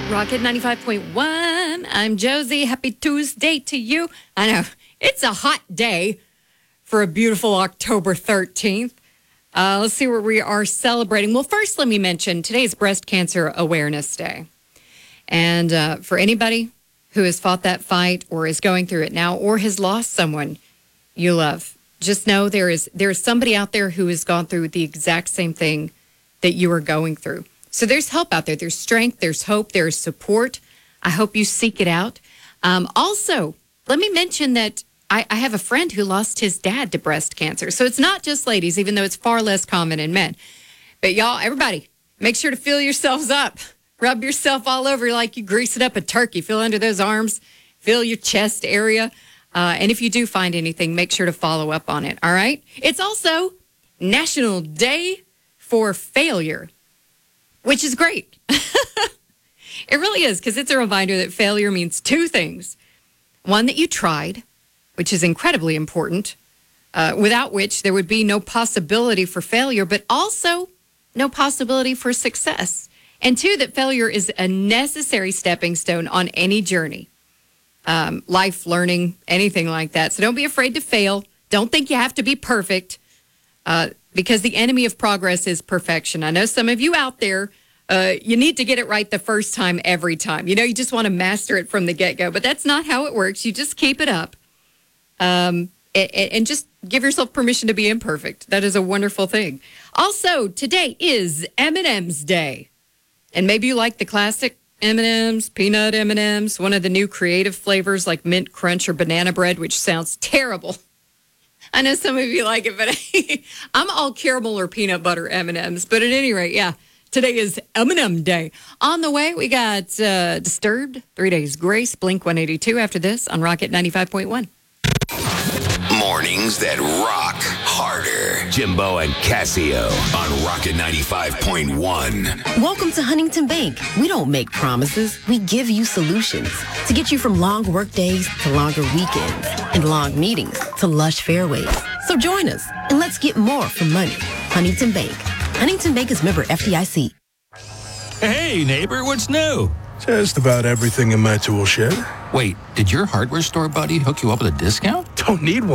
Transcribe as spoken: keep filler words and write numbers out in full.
Rocket ninety-five point one. I'm Josie. Happy Tuesday to you. I know it's a hot day for a beautiful October thirteenth. Uh, let's see what we are celebrating. Well, first, let me mention today's Breast Cancer Awareness Day. And uh, for anybody who has fought that fight or is going through it now or has lost someone you love, just know there is there is somebody out there who has gone through the exact same thing that you are going through. So there's help out there. There's strength. There's hope. There's support. I hope you seek it out. Um, also, let me mention that I, I have a friend who lost his dad to breast cancer. So it's not just ladies, even though it's far less common in men. But y'all, everybody, make sure to fill yourselves up. Rub yourself all over like you greasing up a turkey. Feel under those arms. Feel your chest area. Uh, and if you do find anything, make sure to follow up on it. All right? It's also National Day for Failure, which is great. It really is, because it's a reminder that failure means two things. One, that you tried, which is incredibly important, uh, without which there would be no possibility for failure, but also no possibility for success. And two, that failure is a necessary stepping stone on any journey, um, life, learning, anything like that. So don't be afraid to fail. Don't think you have to be perfect, uh, because the enemy of progress is perfection. I know some of you out there, uh, you need to get it right the first time every time. You know, you just want to master it from the get-go, but that's not how it works. You just keep it up, um, and, and just give yourself permission to be imperfect. That is a wonderful thing. Also, today is M and M's Day. And maybe you like the classic M and M's, peanut M and M's, one of the new creative flavors like mint crunch or banana bread, which sounds terrible. I know some of you like it, but I'm all caramel or peanut butter M and M's. But at any rate, yeah, today is M and M Day. On the way, we got uh, Disturbed, Three Days Grace, Blink one eighty-two after this on Rocket ninety-five point one. Mornings that rock harder. Jimbo and Casio on Rocket ninety-five point one. Welcome to Huntington Bank. We don't make promises. We give you solutions to get you from long work days to longer weekends and long meetings to lush fairways. So join us and let's get more for money. Huntington Bank. Huntington Bank is member F D I C. Hey, neighbor, what's new? Just about everything in my tool shed. Wait, did your hardware store buddy hook you up with a discount? Don't need one.